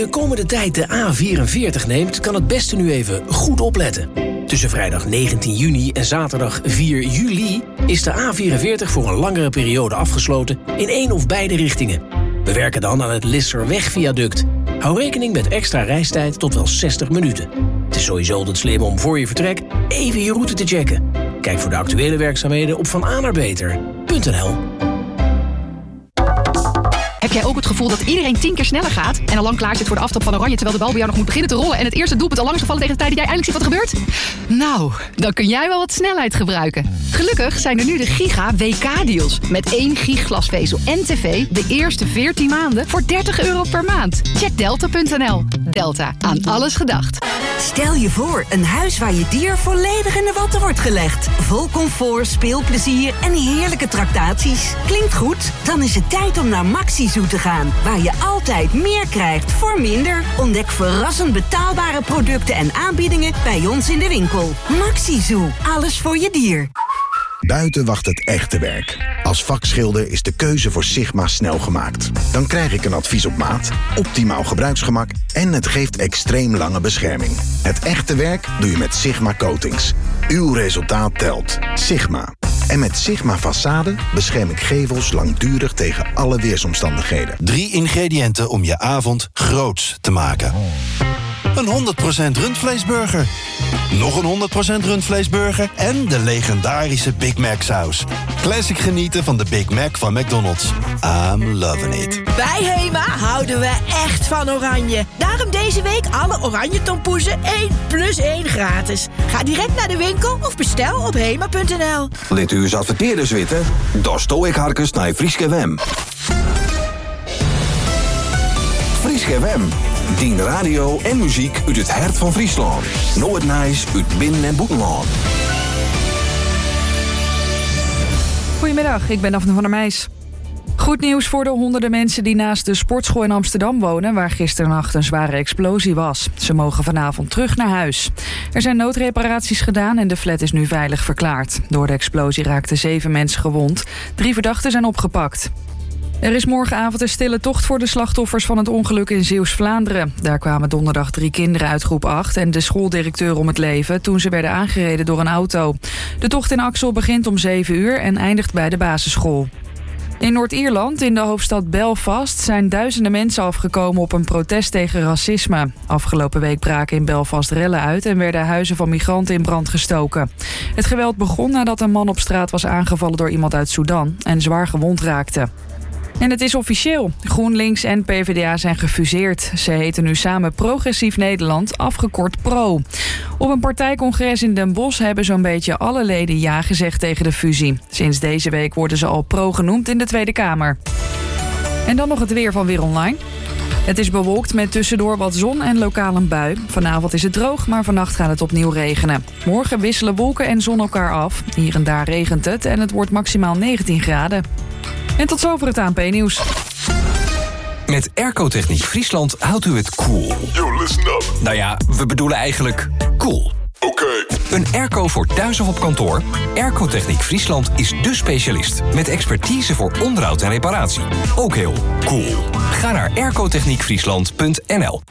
de komende tijd de A44 neemt, kan het beste nu even goed opletten. Tussen vrijdag 19 juni en zaterdag 4 juli is de A44 voor een langere periode afgesloten in één of beide richtingen. We werken dan aan het Lisserweg-viaduct. Hou rekening met extra reistijd tot wel 60 minuten. Het is sowieso altijd slim om voor je vertrek even je route te checken. Kijk voor de actuele werkzaamheden op vananerbeter.nl. Heb jij ook het gevoel dat iedereen 10 keer sneller gaat en al lang klaar zit voor de aftrap van Oranje terwijl de bal bij jou nog moet beginnen te rollen en het eerste doelpunt al lang is gevallen tegen de tijd dat jij eindelijk ziet wat er gebeurt? Nou, dan kun jij wel wat snelheid gebruiken. Gelukkig zijn er nu de Giga WK-deals. Met 1 gig glasvezel en tv de eerste 14 maanden voor €30 per maand. Check delta.nl. Delta, aan alles gedacht. Stel je voor, een huis waar je dier volledig in de watten wordt gelegd. Vol comfort, speelplezier en heerlijke tractaties. Klinkt goed? Dan is het tijd om naar Maxi-Zoo te gaan. Waar je altijd meer krijgt voor minder. Ontdek verrassend betaalbare producten en aanbiedingen bij ons in de winkel. Maxi-Zoo, alles voor je dier. Buiten wacht het echte werk. Als vakschilder is de keuze voor Sigma snel gemaakt. Dan krijg ik een advies op maat, optimaal gebruiksgemak en het geeft extreem lange bescherming. Het echte werk doe je met Sigma Coatings. Uw resultaat telt. Sigma. En met Sigma Façade bescherm ik gevels langdurig tegen alle weersomstandigheden. 3 ingrediënten om je avond groots te maken. Een 100% rundvleesburger. Nog een 100% rundvleesburger en de legendarische Big Mac saus. Classic genieten van de Big Mac van McDonald's. I'm loving it. Bij Hema houden we echt van Oranje. Daarom deze week alle Oranje tompoezen 1+1 gratis. Ga direct naar de winkel of bestel op hema.nl. Let u eens adverteerders weten? Daar sto ik harkens naar Frieske Wem. Frieske Wem. Dien radio en muziek uit het hart van Friesland. Nooit Nijs uit binnen- en buitenland. Goedemiddag, ik ben Daphne van der Meijs. Goed nieuws voor de honderden mensen die naast de sportschool in Amsterdam wonen, waar gisternacht een zware explosie was. Ze mogen vanavond terug naar huis. Er zijn noodreparaties gedaan en de flat is nu veilig verklaard. Door de explosie raakten 7 mensen gewond. 3 verdachten zijn opgepakt. Er is morgenavond een stille tocht voor de slachtoffers van het ongeluk in Zeeuws-Vlaanderen. Daar kwamen donderdag 3 kinderen uit groep 8 en de schooldirecteur om het leven toen ze werden aangereden door een auto. De tocht in Axel begint om 7 uur en eindigt bij de basisschool. In Noord-Ierland, in de hoofdstad Belfast, zijn duizenden mensen afgekomen op een protest tegen racisme. Afgelopen week braken in Belfast rellen uit en werden huizen van migranten in brand gestoken. Het geweld begon nadat een man op straat was aangevallen door iemand uit Sudan en zwaar gewond raakte. En het is officieel. GroenLinks en PvdA zijn gefuseerd. Ze heten nu samen Progressief Nederland, afgekort PRO. Op een partijcongres in Den Bosch hebben zo'n beetje alle leden ja gezegd tegen de fusie. Sinds deze week worden ze al PRO genoemd in de Tweede Kamer. En dan nog het weer van Weer Online. Het is bewolkt met tussendoor wat zon en lokaal een bui. Vanavond is het droog, maar vannacht gaat het opnieuw regenen. Morgen wisselen wolken en zon elkaar af. Hier en daar regent het en het wordt maximaal 19 graden. En tot zover het ANP-nieuws. Met Airco-techniek Friesland houdt u het cool. Yo, listen up. Nou ja, we bedoelen eigenlijk cool. Oké. Een airco voor thuis of op kantoor? Airco-techniek Friesland is dé specialist. Met expertise voor onderhoud en reparatie. Ook heel cool. Ga naar aircotechniekfriesland.nl.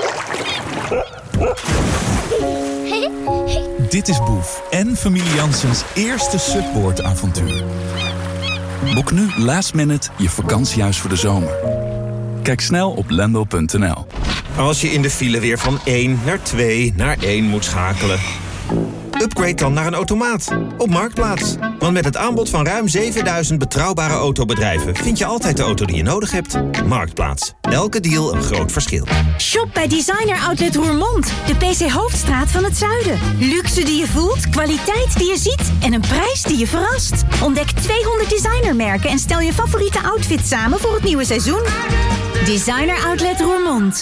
Dit is Boef en familie Janssens eerste Subboard-avontuur. Boek nu last minute je vakantiehuis voor de zomer. Kijk snel op lendo.nl. Als je in de file weer van 1 naar 2 naar 1 moet schakelen. Upgrade dan naar een automaat op Marktplaats. Want met het aanbod van ruim 7000 betrouwbare autobedrijven vind je altijd de auto die je nodig hebt. Marktplaats. Elke deal een groot verschil. Shop bij Designer Outlet Roermond. De PC Hoofdstraat van het Zuiden. Luxe die je voelt, kwaliteit die je ziet en een prijs die je verrast. Ontdek 200 designermerken en stel je favoriete outfit samen voor het nieuwe seizoen. Designer Outlet Roermond.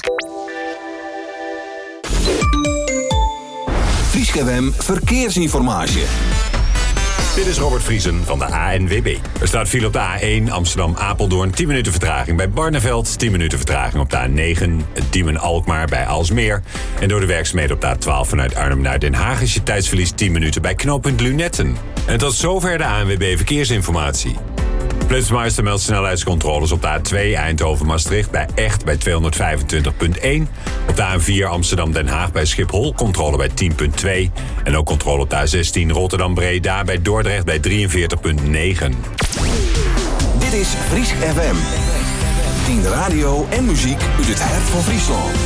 Frieske Wem Verkeersinformatie. Dit is Robert Vriesen van de ANWB. Er staat file op de A1 Amsterdam-Apeldoorn. 10 minuten vertraging bij Barneveld. 10 minuten vertraging op de A9 Diemen-Alkmaar bij Aalsmeer. En door de werkzaamheden op de A12 vanuit Arnhem naar Den Haag is je tijdsverlies 10 minuten bij knooppunt Lunetten. En tot zover de ANWB Verkeersinformatie. Flitsmeister meldt snelheidscontroles op de A2 Eindhoven-Maastricht bij Echt bij 225.1. Op de A4 Amsterdam-Den Haag bij Schiphol controle bij 10.2. En ook controle op de A16 Rotterdam-Breda bij Dordrecht bij 43.9. Dit is Fries FM. 10 radio en muziek uit het hart van Friesland.